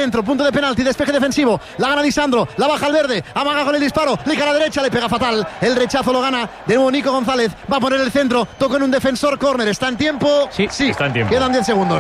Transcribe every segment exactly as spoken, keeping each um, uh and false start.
centro, punto de penalti, despeje defensivo, la gana Lisandro, la baja al verde, amaga con el disparo, le cae a la derecha, le pega fatal, el rechazo lo gana de nuevo Nico González, va a poner el centro, toca en un defensor, córner, ¿está en tiempo? Sí, sí, está en tiempo. Quedan diez segundos.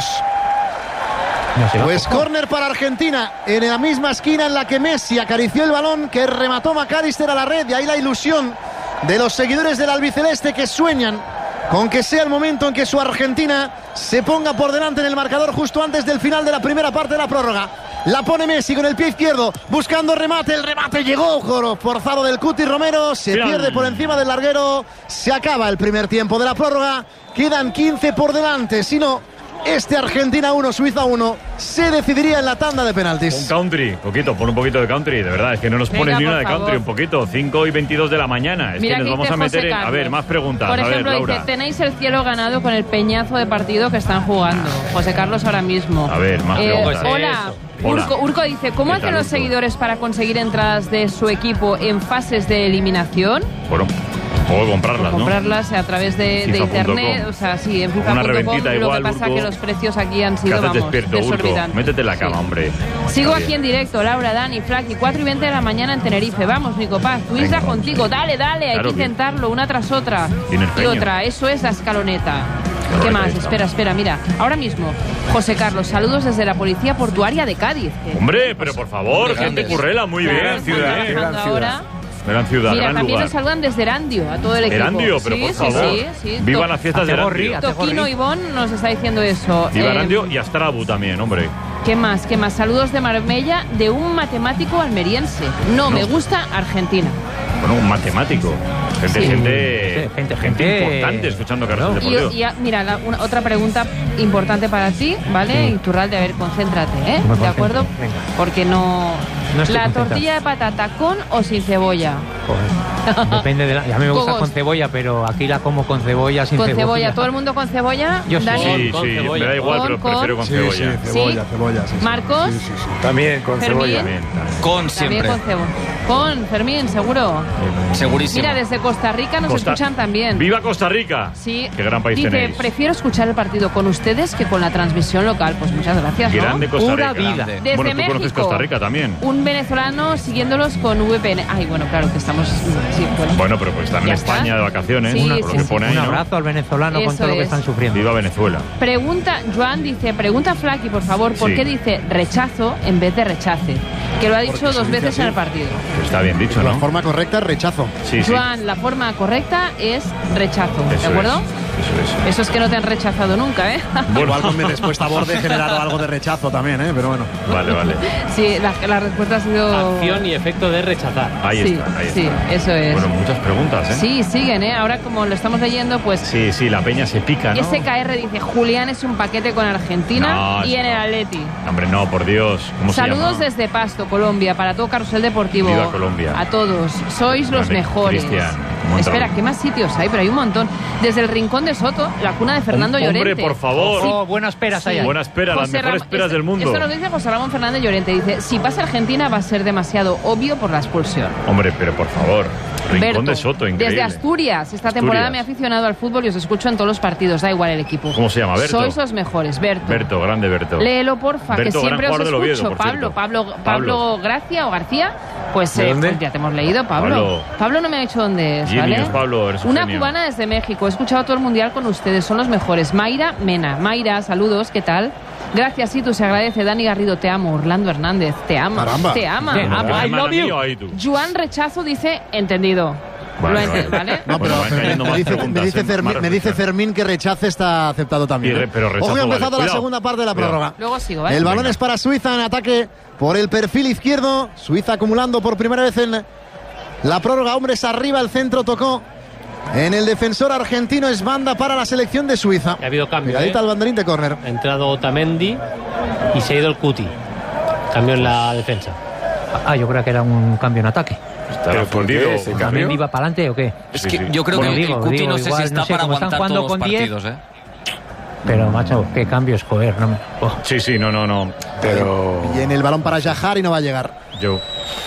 No, pues córner para Argentina, en la misma esquina en la que Messi acarició el balón que remató McAllister a la red, y ahí la ilusión de los seguidores del albiceleste que sueñan con que sea el momento en que su Argentina se ponga por delante en el marcador justo antes del final de la primera parte de la prórroga. La pone Messi con el pie izquierdo, buscando remate, el remate llegó, forzado del Cuti Romero, se Final. pierde por encima del larguero, se acaba el primer tiempo de la prórroga, quedan quince por delante, si no, este Argentina uno, Suiza uno, se decidiría en la tanda de penaltis. Un country, poquito, pon un poquito de country, de verdad, es que no nos pones Venga, ni una por de favor. country, un poquito, cinco y veintidós de la mañana, es Mira que nos que vamos dice a meter José en... A Carlos. ver, más preguntas, Por a ver, ejemplo, Laura. dice, tenéis el cielo ganado con el peñazo de partido que están jugando. José Carlos ahora mismo. A ver, más Eh, preguntas. hola. Hola. Urco, Urco dice, ¿cómo ¿Qué hacen tal, los Urco? seguidores para conseguir entradas de su equipo en fases de eliminación? Bueno, puedo comprarlas, ¿no? Comprarlas a través de, de FIFA punto com. internet, o sea, sí, en FIFA Una punto com. reventita Lo igual, que pasa es Urco. que los precios aquí han ¿Qué sido, haces vamos, despierto, Urco? desorbitantes. Métete en la cama, Sí. hombre. Sigo Está aquí bien. en directo, Laura, Dani, Flaky, cuatro y veinte de la mañana en Tenerife. Vamos, Nico Paz, tu isla Venga, contigo. Dale, dale, hay Claro que que- intentarlo, una tras otra. Tiene Y empeño. otra, eso es la escaloneta. Qué ¿Qué bonita más? está. Espera, espera, mira. Ahora mismo, José Carlos, saludos desde la Policía Portuaria de Cádiz. Que- Hombre, pero por favor, gente grandes. currela, muy Claro, bien. están Ciudad, trabajando ahora. gran ciudad, Mira, gran también lugar. nos saludan desde Erandio, a todo el equipo. Erandio, pero sí, por sí, favor. sí, sí. Vivan To- las fiestas de Ategorri, Erandio. Ategorri. Toquino Ivón nos está diciendo eso. Viva Eh, Erandio y Astrabu también, hombre. ¿Qué más? ¿Qué más? Saludos de Marbella de un matemático almeriense. No, me gusta Argentina. Bueno, un matemático. Gente, Sí. gente, Sí, gente- gente gente- importante escuchando Carlos Claro. Y, Deportivo. y, ah, mira, la- una- otra pregunta importante para ti, ¿vale? Iturralde, a ver, concéntrate, ¿eh? Me ¿De acuerdo? concentro, venga. Porque no... No estoy la concentrado. tortilla de patata con o sin cebolla. Joder. Depende de la... A mí me gusta Cogos. con cebolla, pero aquí la como con cebolla, sin Con cebolla. cebolla. ¿Todo el mundo con cebolla? Yo sí. Dani, Sí, Con sí, cebolla. me da igual, Con, pero con. prefiero con Sí, cebolla. sí, cebolla, ¿Sí? cebolla, sí, sí. Marcos, Sí, sí, sí. También con Fermín. cebolla. También, también. Con también siempre. con cebolla. Con Fermín, seguro. Segurísimo. Mira, desde Costa Rica nos Costa- escuchan también. ¡Viva Costa Rica! Sí. ¡Qué gran país Dice, tenéis! prefiero escuchar el partido con ustedes que con la transmisión local. Pues muchas gracias, ¿no? Grande Costa Pura Rica. vida. Grande. Desde Bueno, tú conoces México. Costa Rica también. Un venezolano siguiéndolos con V P N. Ay, bueno, claro que estamos... Sí, bueno. Bueno, pero pues están en Ya está. España de vacaciones, Sí, por sí, lo que sí. pone ahí, Un ¿no? abrazo al venezolano con Eso todo lo que es. están sufriendo. Viva Venezuela. Pregunta, Joan dice, pregunta a Flaky, por favor, ¿por Sí. qué dice rechazo en vez de rechace? Que lo ha dicho Porque se dos dice veces así. en el partido. Está bien dicho, La ¿no? forma correcta es rechazo. Sí, sí. Joan, la forma correcta es rechazo, Eso ¿de acuerdo? es, eso es. Eso es que no te han rechazado nunca, ¿eh? Igual con mi respuesta a borde he generado algo de rechazo también, ¿eh? Pero bueno. Vale, vale. Sí, la, la respuesta ha sido... Acción y efecto de rechazar. Ahí sí, está, ahí sí, está. eso es. Bueno, muchas preguntas, ¿eh? Sí, siguen, ¿eh? Ahora como lo estamos leyendo, pues... Sí, sí, la peña se pica, ¿no? S K R dice, Julián es un paquete con Argentina No, y eso en el no. Atleti. Hombre, no, por Dios. ¿Cómo Saludos se llama? desde Pasto, Colombia, para todo Carrusel Deportivo. Viva Colombia. A todos. Sois los Grande mejores. Cristian, un montón. Espera, ¿qué más sitios hay? Pero hay un montón. Desde el Rincón de Soto, la cuna de Fernando Hombre, Llorente. por favor. Sí. Oh, buenas peras allá. Buena espera, las José mejores Ram- esperas esto- del mundo. Esto nos dice José Ramón Fernández Llorente. Dice, si pasa Argentina va a ser demasiado obvio por la expulsión. Hombre, pero por favor. Rincón Berto, de Soto, increíble. desde Asturias. Esta Asturias. temporada me he aficionado al fútbol y os escucho en todos los partidos. Da igual el equipo. ¿Cómo se llama, Berto? Sois los mejores, Berto. Berto, grande Berto. Léelo, porfa, Berto, que siempre gran os jugador del Oviedo, escucho. por Pablo, cierto. Pablo, Pablo, Pablo. Gracia o García. Pues, ¿De eh, dónde? pues ya te hemos leído, Pablo. Pablo. Pablo no me ha dicho dónde es, Genius, ¿vale? Pablo, eres un Una genio. cubana desde México. He escuchado todo el mundial con ustedes. Son los mejores. Mayra Mena. Mayra, saludos, ¿qué tal? Gracias, sí, tú se agradece. Dani Garrido, te amo. Orlando Hernández, te ama. Caramba. Te ama. Bien, Ama. Hermana I love you. mío, ahí tú. Juan Rechazo dice, entendido. Vale, Lo ente- vale. ¿vale? No, Bueno, pero van cayendo me, más dice, preguntas, me dice ¿eh? Fermín, Más me dice reflexión. Fermín que rechace está aceptado también. Y re- ¿eh? pero rechazo Ojo, que ha vale. empezado la Cuidado. segunda parte de la Cuidado. prórroga. Luego sigo, ¿vale? El balón Venga. es para Suiza en ataque por el perfil izquierdo. Suiza acumulando por primera vez en la prórroga. Hombres arriba, el centro tocó en el defensor argentino. Es banda para la selección de Suiza. Ha habido cambio, Miradita ¿eh? al banderín de córner. Ha entrado Otamendi y se ha ido el Cuti. Cambio en la defensa. Ah, yo creo que era un cambio en ataque. Estará ¿Pero por qué? fundido. ¿Ese cambio? ¿También iba para adelante o qué? Es Sí, que sí. yo creo Bueno, que el digo, Cuti digo, no sé si igual, está no sé, para como están aguantar jugando todos los con diez. partidos, ¿eh? Pero, macho, qué cambios, joder. No, me- oh. Sí, sí, no, no, no. Pero... Y en el balón para Yajar y no va a llegar. Yo,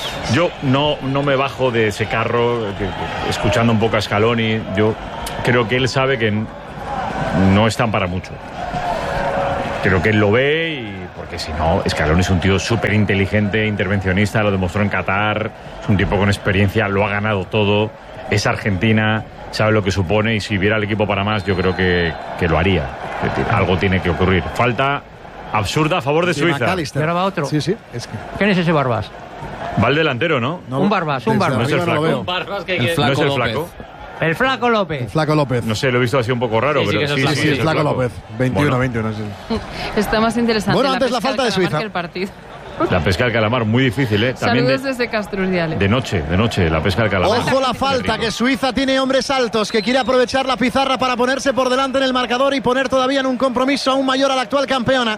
yo no, no me bajo de ese carro, que- que- escuchando un poco a Scaloni. Yo creo que él sabe que n- no están para mucho. Creo que él lo ve y porque si no, Scaloni es un tío súper inteligente, intervencionista, lo demostró en Qatar, es un tipo con experiencia, lo ha ganado todo, es Argentina, sabe lo que supone, y si viera el equipo para más, yo creo que, que lo haría. Es decir, algo tiene que ocurrir. Falta absurda a favor de Suiza. Y ahora va otro. Sí, sí. Es que... ¿Quién es ese Barbas? Va el delantero, ¿no? no un Barbas, un Barbas. No es el flaco. Un Barbas que, El que- flaco No es el López. flaco. El Flaco López. El Flaco López. No sé, lo he visto así un poco raro, Sí, sí, pero que es el sí, flaco. sí, Sí, es el el Flaco flaco. López. veintiuno veintiuno. Sí. Está más interesante Bueno, la antes la pesca falta del de calamar Suiza. que el partido. La pesca del calamar, muy difícil, ¿eh? También Saludos de, desde Castrurdiales. de noche, de noche, la pesca del calamar. Ojo la falta, que Suiza tiene hombres altos, que quiere aprovechar la pizarra para ponerse por delante en el marcador y poner todavía en un compromiso aún mayor a la actual campeona.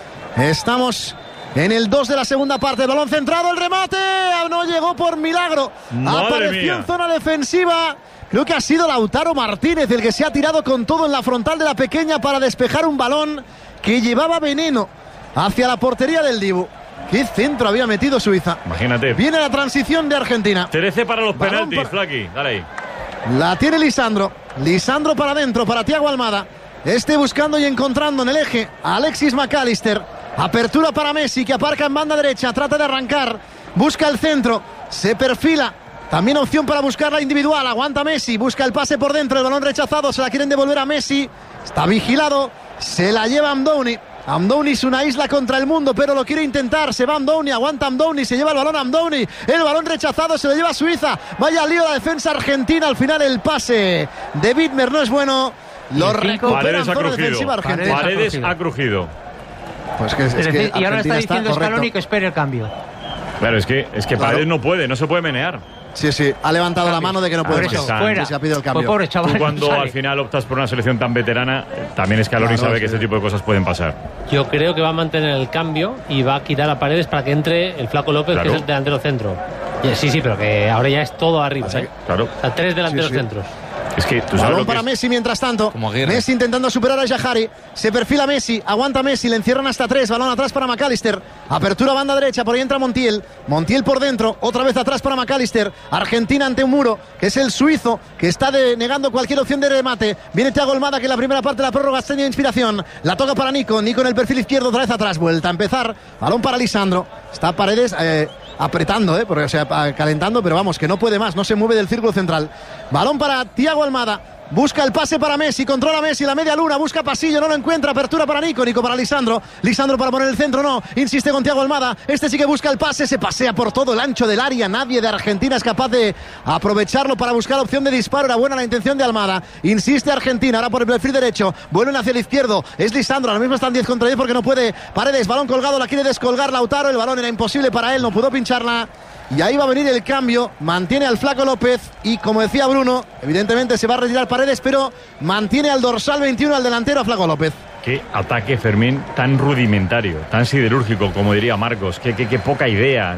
Estamos en el dos de la segunda parte. El balón centrado, el remate. No llegó por milagro. Madre Apareció mía. en zona defensiva. Creo que ha sido Lautaro Martínez el que se ha tirado con todo en la frontal de la pequeña para despejar un balón que llevaba veneno hacia la portería del Dibu. ¿Qué centro había metido Suiza? Imagínate. Viene la transición de Argentina. trece para los Balón penaltis, por- Flaqui. Dale ahí. La tiene Lisandro. Lisandro para adentro, para Thiago Almada. Este buscando y encontrando en el eje a Alexis McAllister. Apertura para Messi, que aparca en banda derecha. Trata de arrancar. Busca el centro. Se perfila. También opción para buscar la individual. Aguanta Messi. Busca el pase por dentro. El balón rechazado. Se la quieren devolver a Messi. Está vigilado. Se la lleva Amdouni. Amdouni es una isla contra el mundo, pero lo quiere intentar. Se va Amdouni, aguanta Amdouni, se lleva el balón Amdouni. El balón rechazado, se lo lleva Suiza. Vaya lío la defensa argentina. Al final el pase de Widmer no es bueno. Lo el cinco. recupera en Paredes ha zona crujido. defensiva argentina. Paredes ha ha crujido. Pues que es, Es es que decir, y ahora Argentina está diciendo correcto. Scaloni que espere el cambio. Claro, es que, es que Claro. Paredes no puede, no se puede menear. Sí, sí, ha levantado la Cambio. mano de que no puede Por más. eso, Están- fuera. Sí, se ha pedido el cambio. Pues pobre chaval. Tú cuando sale. al final optas por una selección tan veterana, eh, también Scaloni Claro, sabe sí. que este tipo de cosas pueden pasar. Yo creo que va a mantener el cambio y va a quitar a Paredes para que entre el Flaco López, Claro. que es el delantero centro. Y- Sí, sí, pero que ahora ya es todo arriba. ¿eh? Claro. O sea, tres delanteros Sí, sí. centros. Es que tú sabes Balón lo que para es- Messi mientras tanto. Como Aguirre. Messi intentando superar a Yajari. Se perfila Messi, aguanta Messi, le encierran hasta tres. Balón atrás para McAllister. Apertura banda derecha, por ahí entra Montiel. Montiel por dentro, otra vez atrás para McAllister. Argentina ante un muro, que es el suizo, que está de- negando cualquier opción de remate. Viene Thiago Almada, que en la primera parte de la prórroga ha tenido inspiración. La toca para Nico. Nico en el perfil izquierdo, otra vez atrás. Vuelta a empezar. Balón para Lisandro. Está Paredes eh, apretando, eh, porque, o sea, pa- calentando, pero vamos, que no puede más. No se mueve del círculo central. Balón para Thiago Almada. Busca el pase para Messi, controla Messi, la media luna, busca pasillo, no lo encuentra, apertura para Nico, Nico para Lisandro, Lisandro para poner el centro, no, insiste con Thiago Almada, este sí que busca el pase, se pasea por todo el ancho del área, nadie de Argentina es capaz de aprovecharlo para buscar opción de disparo, era buena la intención de Almada, insiste Argentina, ahora por el perfil derecho, vuelven hacia el izquierdo, es Lisandro, ahora mismo están diez contra diez porque no puede, Paredes, balón colgado, la quiere descolgar Lautaro, el balón era imposible para él, no pudo pincharla. Y ahí va a venir el cambio, mantiene al Flaco López y como decía Bruno, evidentemente se va a retirar Paredes, pero mantiene al dorsal veintiuno, al delantero, a Flaco López. Qué ataque, Fermín, tan rudimentario, tan siderúrgico, como diría Marcos. Qué, qué, qué poca idea.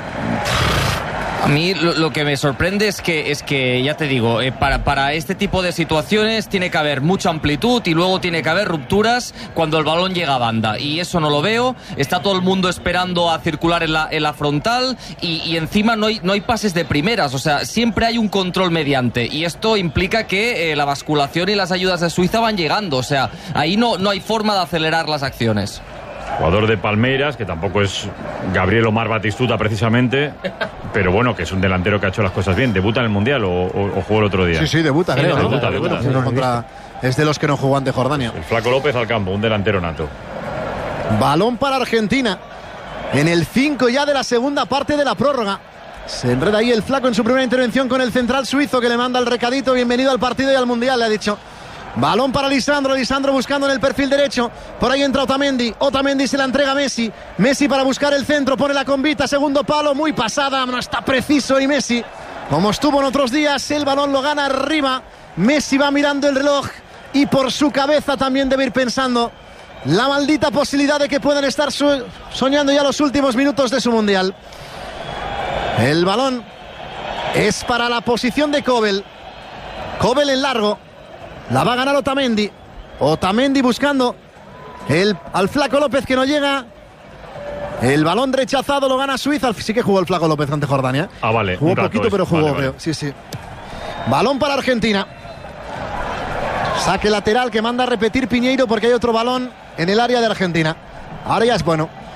A mí lo, lo que me sorprende es que, es que ya te digo, eh, para, para este tipo de situaciones tiene que haber mucha amplitud y luego tiene que haber rupturas cuando el balón llega a banda. Y eso no lo veo. Está todo el mundo esperando a circular en la, en la frontal y, y encima no hay, no hay pases de primeras. O sea, siempre hay un control mediante. Y esto implica que eh, la basculación y las ayudas de Suiza van llegando. O sea, ahí no, no hay forma de acelerar las acciones. Jugador de Palmeiras, que tampoco es Gabriel Omar Batistuta precisamente, pero bueno, que es un delantero que ha hecho las cosas bien. ¿Debuta en el Mundial o, o- o jugó el otro día? Sí, sí, debuta, Sí, creo, ¿no? debuta, debuta. Sí, contra- es de los que no jugó ante Jordania. El Flaco López al campo, un delantero nato. Balón para Argentina. En el cinco ya de la segunda parte de la prórroga. Se enreda ahí el Flaco en su primera intervención con el central suizo que le manda el recadito. Bienvenido al partido y al Mundial, le ha dicho. Balón para Lisandro, Lisandro buscando en el perfil derecho. Por ahí entra Otamendi. Otamendi se la entrega a Messi. Messi para buscar el centro, pone la convita, segundo palo, muy pasada, no está preciso y Messi, como estuvo en otros días, el balón lo gana arriba. Messi va mirando el reloj y por su cabeza también debe ir pensando la maldita posibilidad de que puedan estar so- soñando ya los últimos minutos de su Mundial. El balón es para la posición de Kobel. Kobel en largo. La va a ganar Otamendi. Otamendi buscando el, al Flaco López que no llega. El balón rechazado lo gana Suiza. Sí que jugó el Flaco López ante Jordania. Ah, vale. Jugó un rato poquito, es. pero jugó, Vale, vale. creo. Sí, sí. Balón para Argentina. Saque lateral que manda a repetir Piñeiro porque hay otro balón en el área de Argentina. Ahora ya es bueno.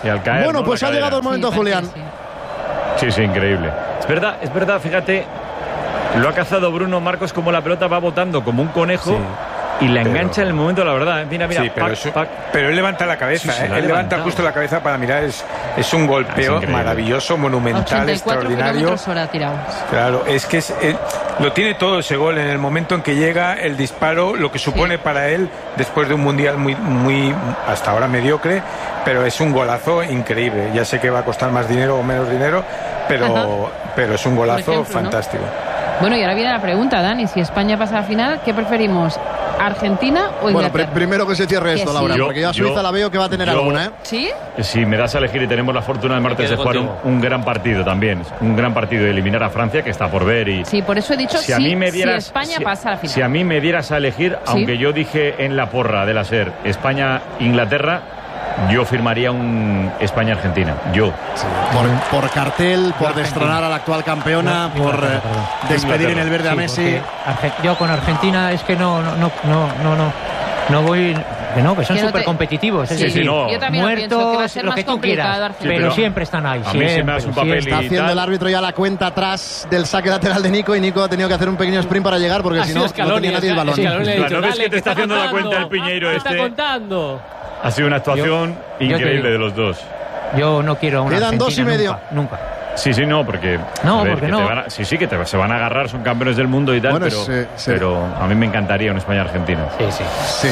Y al caer, bueno, ¿no? pues La ha cadera. llegado el momento, Sí, Julián. parece que sí. Sí, sí, increíble. Es verdad, es verdad, fíjate, lo ha cazado Bruno Marcos como la pelota va botando como un conejo. Sí. Y la Pero- engancha en el momento, la verdad. ¿eh? Mira, mira. Sí, pero, pac, eso- pac. pero él levanta la cabeza, Sí, sí, ¿eh? la ha Él levanta levantado. justo la cabeza para mirar. Es, es un golpeo Es increíble. maravilloso, monumental, ochenta y cuatro extraordinario. kilómetros hora tirado. Claro, es que es, eh, lo tiene todo ese gol en el momento en que llega el disparo, lo que supone Sí. para él después de un mundial muy, muy hasta ahora mediocre, pero es un golazo increíble. Ya sé que va a costar más dinero o menos dinero, pero, pero es un golazo ejemplo, ¿no? fantástico. Bueno, y ahora viene la pregunta, Dani. Si España pasa a la final, ¿qué preferimos? ¿Argentina o Bueno, Inglaterra? pr- primero que se cierre Que esto, sí. Laura, Yo- porque ya yo- Suiza la veo que va a tener yo- alguna, ¿eh? ¿Sí? Si me das a elegir y tenemos la fortuna el martes Me de quedo jugar un, contigo. un gran partido también. Un gran partido de eliminar a Francia, que está por ver. Y Sí, por eso he dicho si a sí, mí me dieras, si España si- pasa a la final. Si a mí me dieras a elegir, Sí. aunque yo dije en la porra de la SER España-Inglaterra, yo firmaría un España-Argentina. Yo. Por, por cartel, por destronar a la actual campeona, No, por Inglaterra, eh, perdón. despedir en el verde a Sí, Messi. porque Arge- yo con Argentina es que no, no, no, no, no, no, no voy, que no, que son Que no te- súper competitivos. Es Sí, decir, sí, no. Yo también lo pienso, que va a muertos, ser lo más que tú complicado quieras, Argentina. pero Sí, pero siempre están ahí. a mí si me das un siempre, papel siempre. Está haciendo tal. el árbitro ya la cuenta atrás del saque lateral de Nico, y Nico ha tenido que hacer un pequeño sprint para llegar porque Ha si sido no, no Scaloni, tenía nadie el balón. Scaloni le ha Claro, dicho, ¿no ves "Dale, que te está haciendo la contando, cuenta el piñeiro ¿qué este? está contando? Ha sido una actuación Yo- yo te increíble digo. de los dos. Yo no quiero a una Quedan dos y Argentina medio. Nunca, nunca. Sí, sí, no, porque. No, a ver, porque que no. te van a- sí, sí, que te- se van a agarrar, son campeones del mundo y tal, Bueno, pero, es, eh, sí. pero a mí me encantaría un España-Argentina. Sí, sí. Sí.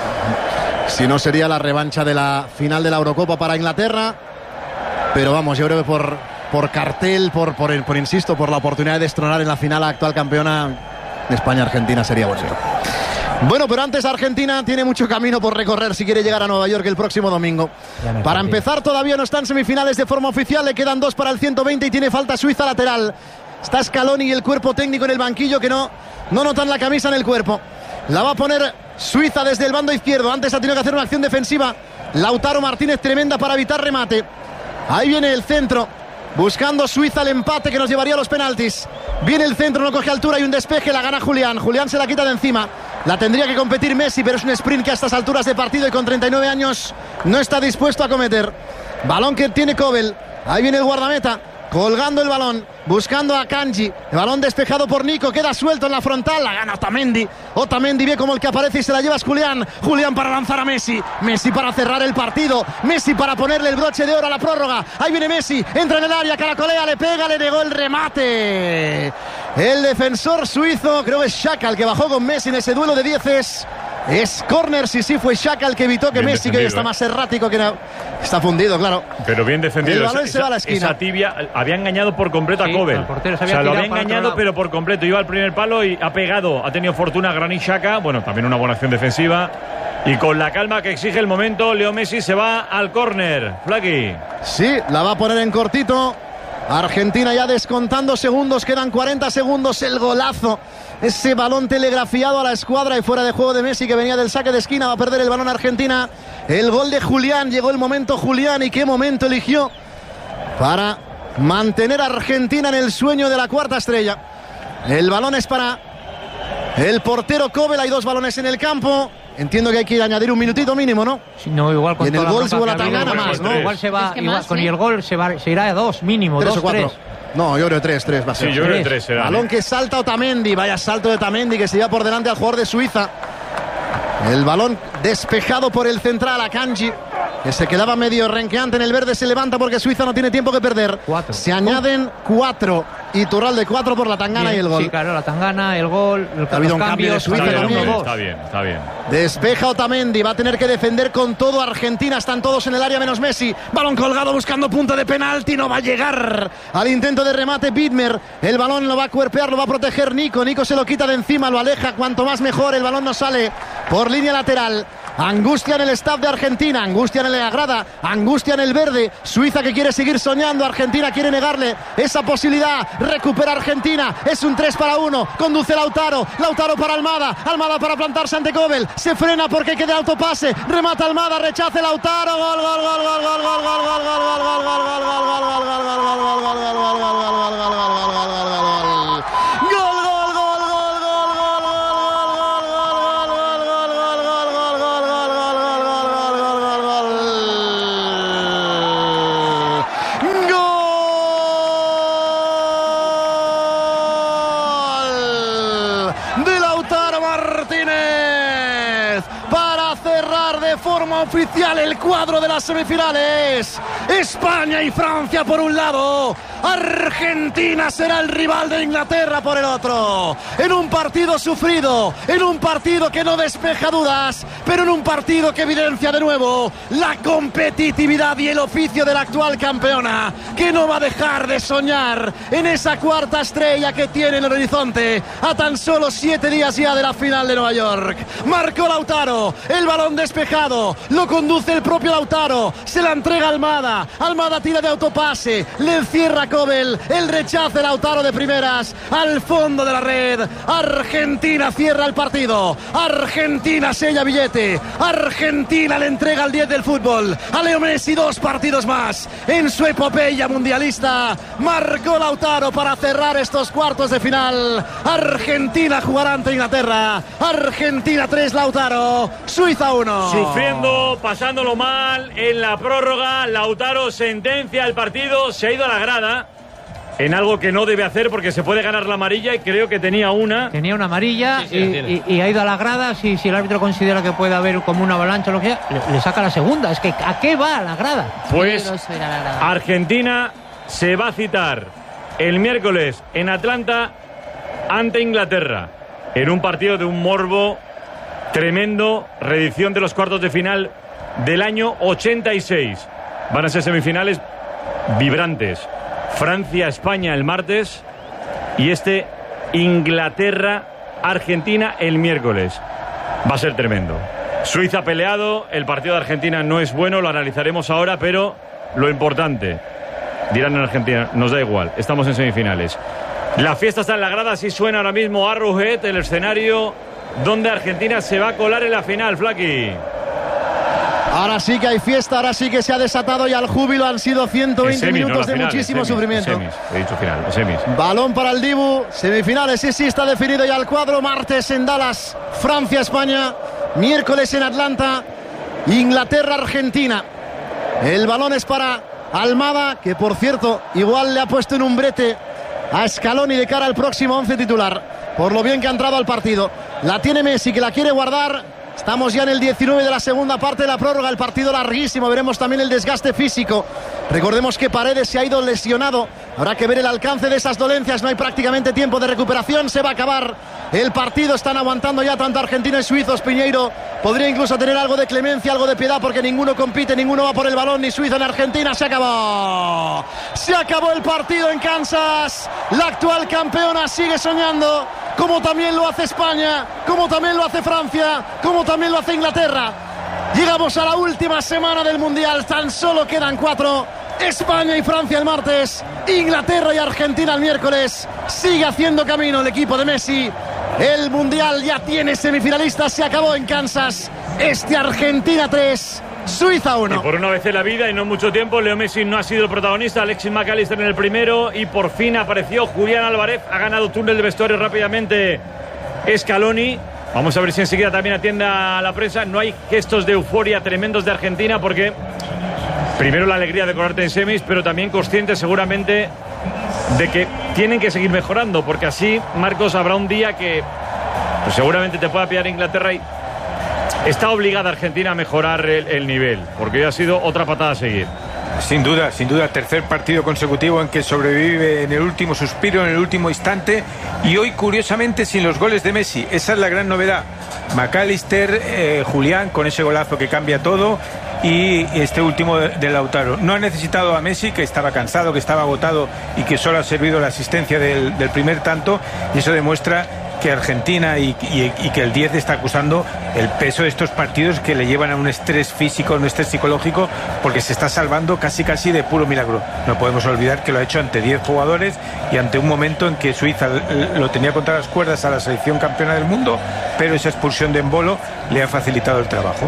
Si no, sería la revancha de la final de la Eurocopa para Inglaterra. Pero vamos, yo creo que por, por cartel, por, por, por insisto, por la oportunidad de destronar en la final a la actual campeona, España-Argentina sería bonito. Bueno, pero antes Argentina tiene mucho camino por recorrer si quiere llegar a Nueva York el próximo domingo. Ya me Para perdí. empezar, todavía no están semifinales de forma oficial, le quedan dos para el ciento veinte y tiene falta Suiza lateral. Está Scaloni y el cuerpo técnico en el banquillo que no, no notan la camisa en el cuerpo. La va a poner Suiza desde el bando izquierdo. Antes ha tenido que hacer una acción defensiva Lautaro Martínez tremenda para evitar remate. Ahí viene el centro, buscando Suiza el empate que nos llevaría a los penaltis. Viene el centro, no coge altura y un despeje, la gana Julián. Julián se la quita de encima. La tendría que competir Messi, pero es un sprint que a estas alturas de partido y con treinta y nueve años no está dispuesto a cometer. Balón que tiene Kobel. Ahí viene el guardameta, colgando el balón, buscando a Kanji. El balón despejado por Nico, queda suelto en la frontal, la gana Otamendi. Otamendi ve como el que aparece y se la lleva es Julián. Julián para lanzar a Messi. Messi para cerrar el partido. Messi para ponerle el broche de oro a la prórroga. Ahí viene Messi, entra en el área, caracolea, le pega, le negó el remate. El defensor suizo, creo que es Xhaka el que bajó con Messi en ese duelo de dieces. Es córner, sí, sí, fue Xhaka el que evitó que Bien Messi, que hoy defendido, está ¿eh? más errático que no. Está fundido, claro. Pero bien defendido. El balón Esa- se va a la esa- esquina. Esa tibia había engañado por completo Sí, a Kobel. el portero se O había sea, lo tirado había para otro engañado, lado. pero por completo. Iba al primer palo y ha pegado. Ha tenido fortuna Granit Xhaka. Bueno, también una buena acción defensiva. Y con la calma que exige el momento, Leo Messi se va al córner. Flaky. Sí, la va a poner en cortito. Argentina ya descontando segundos, quedan cuarenta segundos, el golazo. Ese balón telegrafiado a la escuadra y fuera de juego de Messi que venía del saque de esquina, va a perder el balón Argentina. El gol de Julián, llegó el momento Julián y qué momento eligió para mantener a Argentina en el sueño de la cuarta estrella. El balón es para el portero Kobel, hay dos balones en el campo. Entiendo que hay que añadir un minutito mínimo, ¿no? Sí, no, igual con Y en toda el la gol bronca según que la ha habido, tangana igual- más, ¿no? Igual se va, Es que igual, más, con ¿eh? el gol se, va, se irá a dos mínimo, Tres dos, o cuatro. tres. No, yo creo tres, tres va a ser. Sí, yo creo que Tres. tres será. Balón que salta Otamendi, vaya salto de Otamendi que se lleva por delante al jugador de Suiza. El balón despejado por el central a Kanji, que se quedaba medio renqueante en el verde, se levanta porque Suiza no tiene tiempo que perder. Cuatro. Se añaden cuatro. Y Turralde cuatro por la tangana Bien, y el gol. Sí, claro, la tangana, el gol, el, Ha habido los un cambio de cambios, Suiza Está el bien, también. uno, dos. está bien, está bien. Despeja Otamendi, va a tener que defender con todo Argentina, están todos en el área menos Messi. Balón colgado buscando punto de penalti, no va a llegar al intento de remate Widmer. El balón lo va a cuerpear, lo va a proteger Nico. Nico se lo quita de encima, lo aleja, cuanto más mejor. El balón no sale por línea lateral. Angustia en el staff de Argentina, angustia en la grada, angustia en el verde. Suiza que quiere seguir soñando, Argentina quiere negarle esa posibilidad. Recupera Argentina, es un tres para uno. Conduce Lautaro, Lautaro para Almada, Almada para plantarse ante Kobel. Se frena porque queda autopase, remata Almada, rechace Lautaro. Gol, gol, gol, gol, gol, gol, gol, gol, gol, gol, gol, gol, gol, gol, gol, panorama oficial, el cuadro de las semifinales. España y Francia por un lado, Argentina será el rival de Inglaterra por el otro. En un partido sufrido, en un partido que no despeja dudas, pero en un partido que evidencia de nuevo la competitividad y el oficio de la actual campeona, que no va a dejar de soñar en esa cuarta estrella que tiene en el horizonte a tan solo siete días ya de la final de Nueva York. Marcó Lautaro, el balón despejado, lo conduce el propio Lautaro, se la entrega Almada, Almada tira de autopase, le encierra Kobel, el rechace Lautaro de primeras al fondo de la red. Argentina cierra el partido, Argentina sella billete, Argentina le entrega al diez del fútbol a Leo Messi dos partidos más en su epopeya mundialista. Marcó Lautaro para cerrar estos cuartos de final. Argentina jugará ante Inglaterra. Argentina tres, Lautaro, Suiza uno. Sufriendo, pasándolo mal en la prórroga, Lautaro sentencia el partido, se ha ido a la grada en algo que no debe hacer porque se puede ganar la amarilla y creo que tenía una. Tenía una amarilla Sí, sí, y, y, y ha ido a la grada. Si, si el árbitro considera que puede haber como una avalancha o lo que sea, le, le saca la segunda. Es que ¿a qué va a la grada? Pues Peligroso ir a la grada. Argentina se va a citar el miércoles en Atlanta ante Inglaterra en un partido de un morbo tremendo, reedición de los cuartos de final del año ochenta y seis. Van a ser semifinales vibrantes. Francia-España el martes y este Inglaterra-Argentina el miércoles. Va a ser tremendo. Suiza peleado, el partido de Argentina no es bueno, lo analizaremos ahora, pero lo importante, dirán en Argentina, nos da igual, estamos en semifinales. La fiesta está en la grada, así suena ahora mismo Arrowhead, el escenario donde Argentina se va a colar en la final, Flaky. Ahora sí que hay fiesta, ahora sí que se ha desatado y al júbilo han sido ciento veinte semis, minutos no de final, muchísimo en semis, sufrimiento. en semis, he dicho final, en semis. Balón para el Dibu, semifinales, sí, sí, está definido ya el cuadro. Martes en Dallas, Francia-España, miércoles en Atlanta, Inglaterra-Argentina. El balón es para Almada, que por cierto, igual le ha puesto en un brete a Scaloni de cara al próximo once titular, por lo bien que ha entrado al partido. La tiene Messi, que la quiere guardar. Estamos ya en el diecinueve de la segunda parte de la prórroga, el partido larguísimo, veremos también el desgaste físico. Recordemos que Paredes se ha ido lesionado, habrá que ver el alcance de esas dolencias, no hay prácticamente tiempo de recuperación, se va a acabar el partido, están aguantando ya tanto argentinos y suizos. Piñeiro podría incluso tener algo de clemencia, algo de piedad, porque ninguno compite, ninguno va por el balón, ni Suiza ni Argentina. Se acabó, se acabó el partido en Kansas, la actual campeona sigue soñando, como también lo hace España, como también lo hace Francia, como también lo hace Inglaterra. Llegamos a la última semana del Mundial, tan solo quedan cuatro. España y Francia el martes, Inglaterra y Argentina el miércoles. Sigue haciendo camino el equipo de Messi. El Mundial ya tiene semifinalistas, se acabó en Kansas. Este Argentina tres, Suiza uno. Y por una vez en la vida y no mucho tiempo, Leo Messi no ha sido el protagonista. Alexis McAllister en el primero y por fin apareció Julián Álvarez. Ha ganado túnel de vestuario rápidamente Scaloni. Vamos a ver si enseguida también atiende a la prensa. No hay gestos de euforia tremendos de Argentina porque primero la alegría de colarte en semis, pero también conscientes seguramente de que tienen que seguir mejorando, porque así, Marcos, habrá un día que pues, seguramente te pueda pillar Inglaterra y está obligada Argentina a mejorar el, el nivel, porque ya ha sido otra patada a seguir. Sin duda, sin duda, tercer partido consecutivo en que sobrevive en el último suspiro, en el último instante, y hoy curiosamente sin los goles de Messi. Esa es la gran novedad. McAllister, eh, Julián con ese golazo que cambia todo, y este último de, de Lautaro. No ha necesitado a Messi, que estaba cansado, que estaba agotado y que solo ha servido la asistencia del, del primer tanto, y eso demuestra que Argentina y, y, y que el diez está acusando el peso de estos partidos que le llevan a un estrés físico, a un estrés psicológico, porque se está salvando casi casi de puro milagro. No podemos olvidar que lo ha hecho ante diez jugadores y ante un momento en que Suiza lo tenía contra las cuerdas a la selección campeona del mundo, pero esa expulsión de Embolo le ha facilitado el trabajo.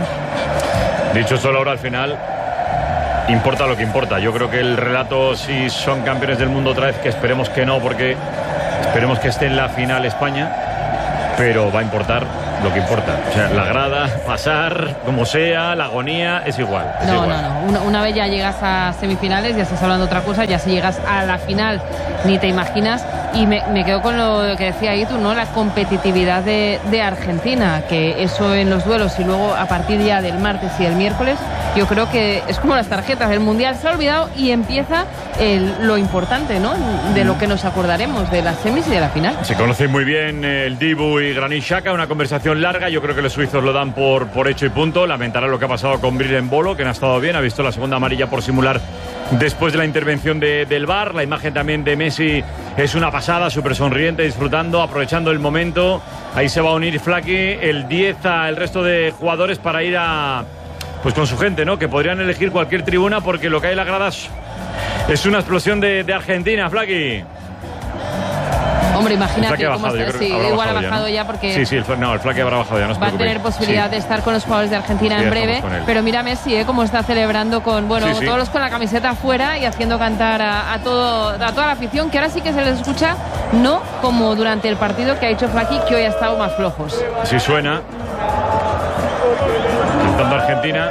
Dicho solo ahora al final, importa lo que importa. Yo creo que el relato, si son campeones del mundo otra vez, que esperemos que no, porque esperemos que esté en la final España, pero va a importar lo que importa. O sea, la grada, pasar, como sea, la agonía, es igual. Es no, igual. no, no. Una, una vez ya llegas a semifinales, ya estás hablando de otra cosa, ya si llegas a la final, ni te imaginas. Y me, me quedo con lo que decía ahí tú, ¿no? La competitividad de, de Argentina, que eso en los duelos y luego a partir ya del martes y del miércoles, yo creo que es como las tarjetas. El Mundial se ha olvidado y empieza el, lo importante, ¿no? De lo que nos acordaremos, de las semis y de la final. Se conocen muy bien el Dibu y Granit Xhaka, una conversación larga. Yo creo que los suizos lo dan por, por hecho y punto. Lamentará lo que ha pasado con Bril Embolo, que no ha estado bien, ha visto la segunda amarilla por simular después de la intervención de, del V A R. La imagen también de Messi es una pasada, súper sonriente, disfrutando, aprovechando el momento. Ahí se va a unir Flaky, el diez al resto de jugadores para ir a... pues con su gente, ¿no? Que podrían elegir cualquier tribuna porque lo que hay en las gradas es una explosión de, de Argentina, Flaky. Hombre, imagínate ha cómo bajado, está. Sí, igual ha bajado ya, ya porque sí, sí, el, no, el Flaky habrá bajado ya, no se va a preocupe. tener posibilidad sí. de estar con los jugadores de Argentina sí, en breve. Pero mira Messi, ¿eh? Cómo está celebrando con, bueno, sí, sí. todos los con la camiseta afuera y haciendo cantar a, a, todo, a toda la afición, que ahora sí que se les escucha, no como durante el partido que ha hecho Flaky, que hoy ha estado más flojos. Sí suena. Cantando Argentina,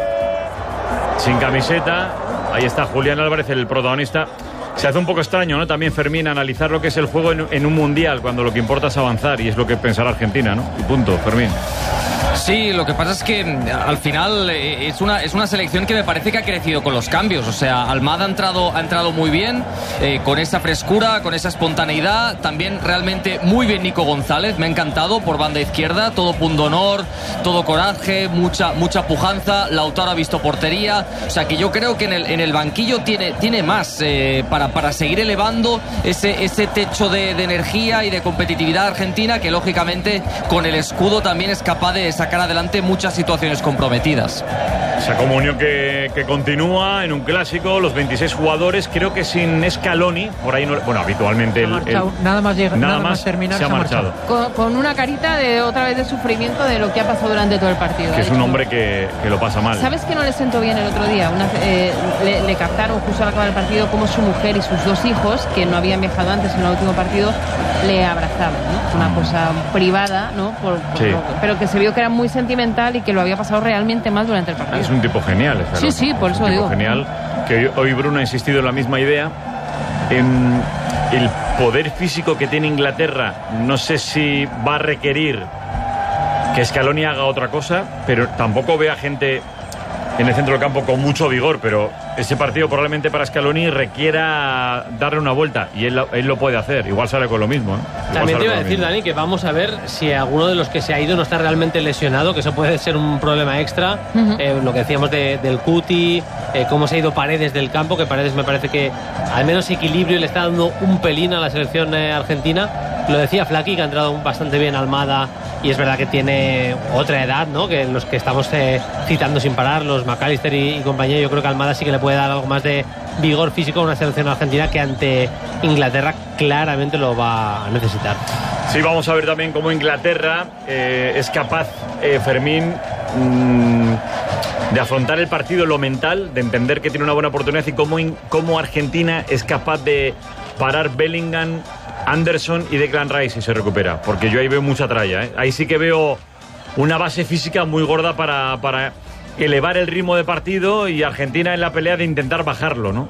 sin camiseta. Ahí está Julián Álvarez, el protagonista. Se hace un poco extraño, ¿no? También, Fermín, analizar lo que es el juego en, en un mundial, cuando lo que importa es avanzar, y es lo que pensará Argentina, ¿no? Y punto, Fermín. Sí, lo que pasa es que al final eh, es una es una selección que me parece que ha crecido con los cambios. O sea, Almada ha entrado, ha entrado muy bien, eh, con esa frescura, con esa espontaneidad. También realmente muy bien Nico González, me ha encantado por banda izquierda. Todo pundonor, todo coraje, mucha mucha pujanza. Lautaro ha visto portería. O sea, que yo creo que en el, en el banquillo tiene, tiene más eh, para, para seguir elevando ese, ese techo de, de energía y de competitividad argentina, que lógicamente con el escudo también es capaz de sacar adelante muchas situaciones comprometidas. Esa comunión que, que continúa en un clásico, los veintiséis jugadores, creo que sin Scaloni, por ahí no, bueno, habitualmente el, el, nada más llega, nada, nada más más terminar se ha marchado. Con, con una carita de otra vez de sufrimiento de lo que ha pasado durante todo el partido. Que es un hombre que, que lo pasa mal. ¿Sabes que no le sentó bien el otro día? Una, eh, le, le captaron justo al acabar el partido como su mujer y sus dos hijos, que no habían viajado antes en el último partido, le abrazaban, ¿no? Una cosa privada, ¿no? Por, por sí. lo, pero que se vio que era muy sentimental y que lo había pasado realmente mal durante el partido. Es un tipo genial. Ese sí, sí, por es eso un tipo digo. Genial. Que hoy, hoy Bruno ha insistido en la misma idea. En el poder físico que tiene Inglaterra, no sé si va a requerir que Scaloni haga otra cosa, pero tampoco ve a gente en el centro del campo con mucho vigor, pero ese partido probablemente para Scaloni requiera darle una vuelta y él, él lo puede hacer. Igual sale con lo mismo, ¿eh? Igual También te iba a decir, mismo. Dani, que vamos a ver si alguno de los que se ha ido no está realmente lesionado, que eso puede ser un problema extra. Uh-huh. eh, lo que decíamos de, del Cuti, eh, cómo se ha ido Paredes del campo, que Paredes me parece que al menos equilibrio le está dando un pelín a la selección eh, argentina. Lo decía Flaky, que ha entrado bastante bien Almada, y es verdad que tiene otra edad, ¿no? Que los que estamos eh, citando sin parar, los McAllister y, y compañía, yo creo que Almada sí que le puede dar algo más de vigor físico a una selección argentina que ante Inglaterra claramente lo va a necesitar. Sí, vamos a ver también cómo Inglaterra eh, es capaz, eh, Fermín, mmm, de afrontar el partido, lo mental, de entender que tiene una buena oportunidad, y cómo, cómo Argentina es capaz de parar Bellingham, Anderson y Declan Rice si se recupera, porque yo ahí veo mucha tralla, ¿eh? Ahí sí que veo una base física muy gorda para, para elevar el ritmo de partido, y Argentina en la pelea de intentar bajarlo, ¿no?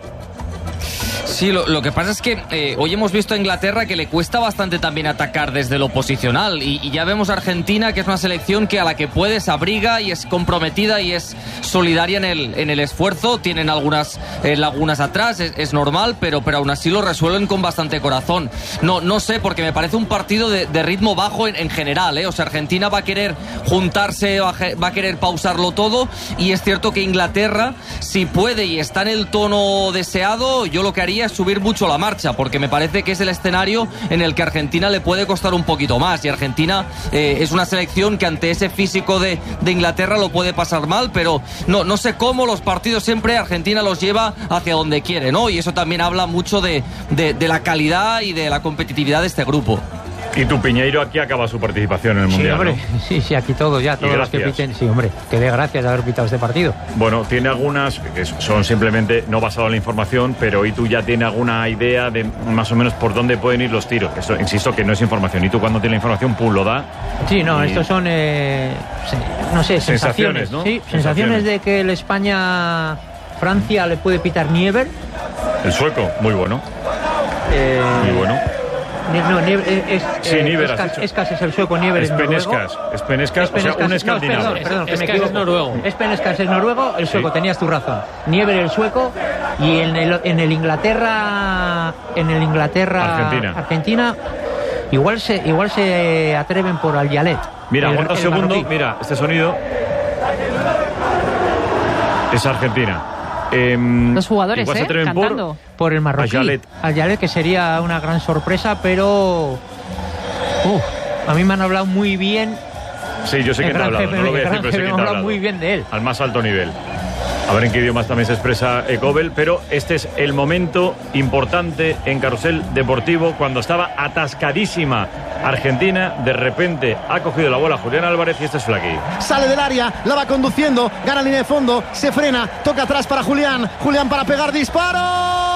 Sí, lo, lo que pasa es que eh, hoy hemos visto a Inglaterra que le cuesta bastante también atacar desde lo posicional, y, y ya vemos a Argentina, que es una selección que a la que puede se abriga y es comprometida y es solidaria en el, en el esfuerzo. Tienen algunas eh, lagunas atrás, es, es normal, pero, pero aún así lo resuelven con bastante corazón. No, no sé, porque me parece un partido de, de ritmo bajo en, en general, ¿eh? O sea, Argentina va a querer juntarse, va a, va a querer pausarlo todo, y es cierto que Inglaterra, si puede y está en el tono deseado, yo lo que haría es subir mucho la marcha, porque me parece que es el escenario en el que a Argentina le puede costar un poquito más, y Argentina eh, es una selección que ante ese físico de, de Inglaterra lo puede pasar mal, pero no, no sé cómo los partidos siempre Argentina los lleva hacia donde quiere, ¿no? Y eso también habla mucho de, de, de la calidad y de la competitividad de este grupo. Y tu Piñeiro aquí acaba su participación en el Mundial, Sí, hombre, ¿no? sí, sí, aquí todo ya, todos los que piten. Sí, hombre, que dé gracias de haber pitado este partido. Bueno, tiene algunas, que son simplemente no basado en la información, pero ¿y tú ya tienes alguna idea de más o menos por dónde pueden ir los tiros? Eso, insisto, que no es información. Y tú cuando tienes la información, pum, lo da. Sí, no, y... estos son, eh, no sé, sensaciones. sensaciones, ¿no? Sí, sensaciones, sensaciones de que el España-Francia le puede pitar Niever. El sueco, muy bueno. Eh... Muy bueno. No, Niever es, sí, eh, Niever, Escas, Escas es el sueco, Niever es Penescas, es Penescas, o sea, un escandinavo. No, perdón, perdón, es, que me es, es noruego. Es Penescas, es noruego, el sueco, sí. Tenías tu razón. Niever el sueco y en el, en el Inglaterra, en el Inglaterra, Argentina. Argentina, igual se, igual se atreven por Al-Yalet. Mira, aguanta un segundo, marroquí. Mira, este sonido es Argentina. Eh, Los jugadores, ¿eh? Cantando. Por, por el marroquí. Al-Yalet, que sería una gran sorpresa, pero uf, a mí me han hablado muy bien. Sí, yo sé quién te ha hablado, no lo voy a decir, pero sé quién te ha hablado. Muy bien de él. Al más alto nivel. A ver en qué idiomas también se expresa Ecobel, pero este es el momento importante en Carrusel Deportivo, cuando estaba atascadísima Argentina, de repente ha cogido la bola Julián Álvarez y este es Flaky. Sale del área, la va conduciendo, gana línea de fondo, se frena, toca atrás para Julián, Julián para pegar disparo.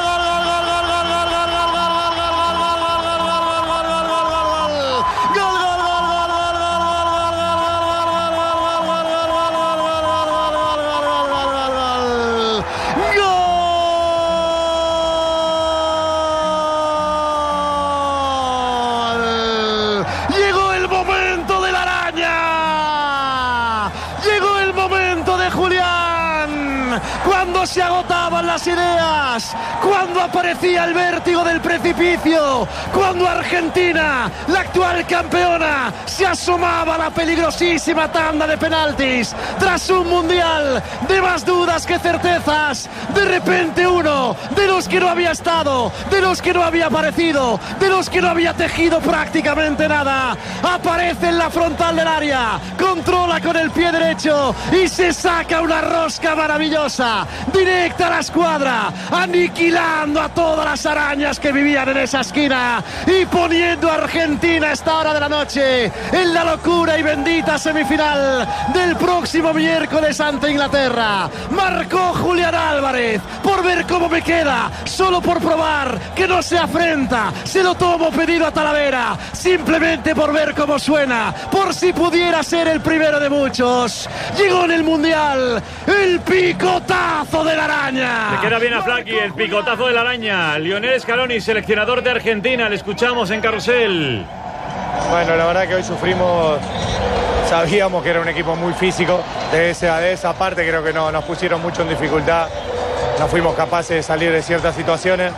Cuando se agotaban las ideas, cuando aparecía el vértigo del precipicio, cuando Argentina, la actual campeona, se asomaba a la peligrosísima tanda de penaltis, tras un mundial de más dudas que certezas, de repente uno de los que no había estado, de los que no había aparecido, de los que no había tejido prácticamente nada, aparece en la frontal del área, controla con el pie derecho y se saca una rosca maravillosa, directa a la escuadra, aniquilando a todas las arañas que vivían en esa esquina y poniendo a Argentina a esta hora de la noche en la locura y bendita semifinal del próximo miércoles ante Inglaterra. Marcó Julián Álvarez, por ver cómo me queda, solo por probar que no se afrenta, se lo tomo pedido a Talavera, simplemente por ver cómo suena, por si pudiera ser el primero de muchos. Llegó en el Mundial el picotazo de la araña. Le queda bien a Flaky el picotazo de la araña. Lionel Scaloni, seleccionador de Argentina, le escuchamos en Carrusel. Bueno, la verdad que hoy sufrimos, sabíamos que era un equipo muy físico, de esa, de esa parte creo que no, nos pusieron mucho en dificultad, no fuimos capaces de salir de ciertas situaciones,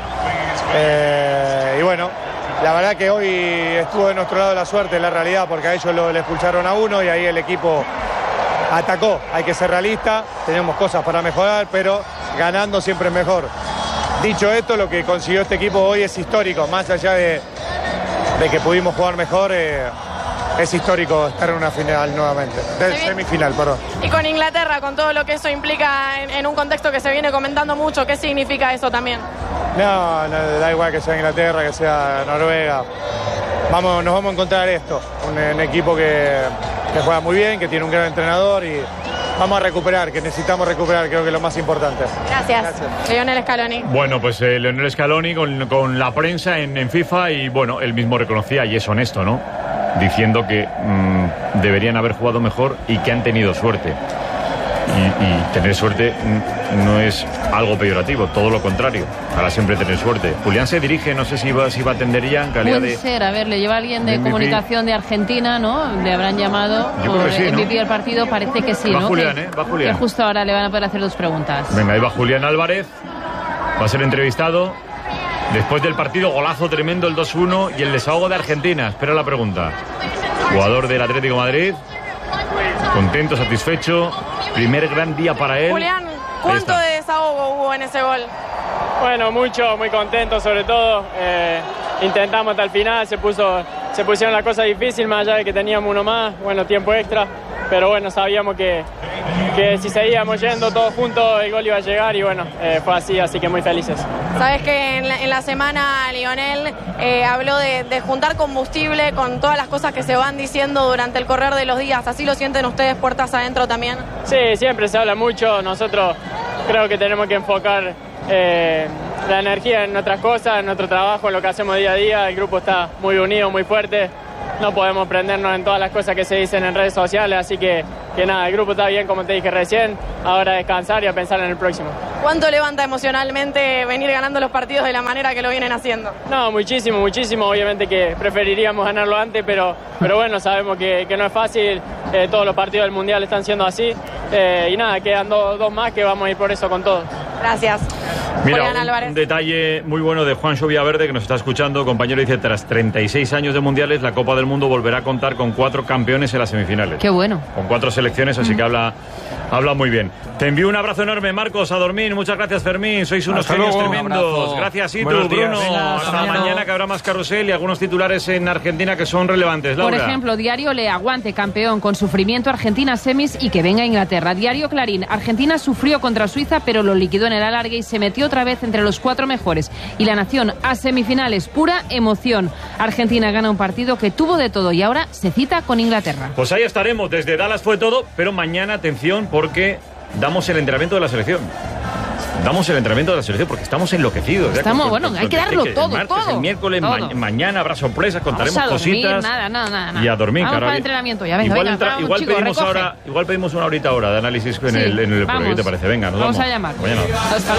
eh, y bueno, la verdad que hoy estuvo de nuestro lado la suerte, la realidad, porque a ellos lo, le expulsaron a uno y ahí el equipo atacó. Hay que ser realista, tenemos cosas para mejorar, pero ganando siempre es mejor. Dicho esto, lo que consiguió este equipo hoy es histórico, más allá de, de que pudimos jugar mejor, eh, es histórico estar en una final nuevamente, de semifinal, perdón. Y con Inglaterra, con todo lo que eso implica en, en un contexto que se viene comentando mucho, ¿qué significa eso también? No, no, da igual que sea Inglaterra, que sea Noruega. Vamos, nos vamos a encontrar esto, un, un equipo que, que juega muy bien, que tiene un gran entrenador y vamos a recuperar, que necesitamos recuperar, creo que es lo más importante. Gracias. Gracias. Lionel Scaloni. Bueno, pues eh, Lionel Scaloni con, con la prensa en, en FIFA y bueno, él mismo reconocía, y es honesto, ¿no? Diciendo que mmm, deberían haber jugado mejor y que han tenido suerte. Y, y tener suerte no es algo peyorativo, todo lo contrario, para siempre tener suerte. Julián se dirige, no sé si va, si va a atender ya en calidad Puede de... ser, a ver, le lleva alguien de, de comunicación de Argentina, ¿no? Le habrán llamado Yo por creo que sí, el ¿no? M V P del partido, parece que sí, Va ¿no? Julián, que, ¿eh? Va Julián. Que justo ahora le van a poder hacer dos preguntas. Venga, ahí va Julián Álvarez, va a ser entrevistado. Después del partido, golazo tremendo, el dos uno y el desahogo de Argentina. Espera la pregunta. Jugador del Atlético de Madrid, contento, satisfecho, primer gran día para él. Julián, ¿cuánto de desahogo hubo en ese gol? Bueno, mucho, muy contento sobre todo. Eh, intentamos hasta el final, se puso, se pusieron las cosas difíciles, más allá de que teníamos uno más, bueno, tiempo extra. pero bueno, sabíamos que, que si seguíamos yendo todos juntos el gol iba a llegar y bueno, eh, fue así, así que muy felices. Sabes que en la, en la semana Lionel eh, habló de, de juntar combustible con todas las cosas que se van diciendo durante el correr de los días, ¿así lo sienten ustedes puertas adentro también? Sí, siempre se habla mucho, nosotros creo que tenemos que enfocar eh, la energía en otras cosas, en nuestro trabajo, en lo que hacemos día a día, el grupo está muy unido, muy fuerte. No podemos prendernos en todas las cosas que se dicen en redes sociales, así que, que nada, el grupo está bien, como te dije recién, ahora a descansar y a pensar en el próximo. ¿Cuánto levanta emocionalmente venir ganando los partidos de la manera que lo vienen haciendo? No, muchísimo, muchísimo, obviamente que preferiríamos ganarlo antes, pero, pero bueno, sabemos que, que no es fácil, eh, todos los partidos del Mundial están siendo así, eh, y nada, quedan do, dos más que vamos a ir por eso con todos. Gracias. Mira, un, un detalle muy bueno de Juancho Villaverde, que nos está escuchando, compañero, dice, tras treinta y seis años de mundiales, la Copa del Mundo volverá a contar con cuatro campeones en las semifinales. Qué bueno. Con cuatro selecciones, así mm. que habla, habla muy bien. Te envío un abrazo enorme, Marcos, a dormir. Muchas gracias, Fermín. Sois unos Hasta genios luego. tremendos. Gracias, Itu, Bruno. Venga, hasta mañana. mañana, que habrá más carrusel y algunos titulares en Argentina que son relevantes. Laura. Por ejemplo, Diario Le, aguante, campeón, con sufrimiento Argentina semis y que venga Inglaterra. Diario Clarín, Argentina sufrió contra Suiza, pero lo liquidó en el alargue y se metió otra vez entre los cuatro mejores. Y La Nación, a semifinales, pura emoción. Argentina gana un partido que tuvo de todo y ahora se cita con Inglaterra. Pues ahí estaremos. Desde Dallas fue todo, pero mañana, atención, porque damos el entrenamiento de la selección. Damos el entrenamiento de la selección porque estamos enloquecidos. Estamos, con, bueno, con, hay que darlo el todo, martes, todo. El miércoles, todo. Ma mañana habrá sorpresas, contaremos Vamos a dormir, cositas. Nada, nada, nada. Y a dormir, Vamos cara. para el entrenamiento, ya venga, igual, venga, entra, vamos, igual chico, pedimos recoge. ahora, igual pedimos una horita ahora de análisis en Sí, el en el vamos. ¿qué te parece? Venga, nos Vamos vamos. a llamar. Mañana. Hasta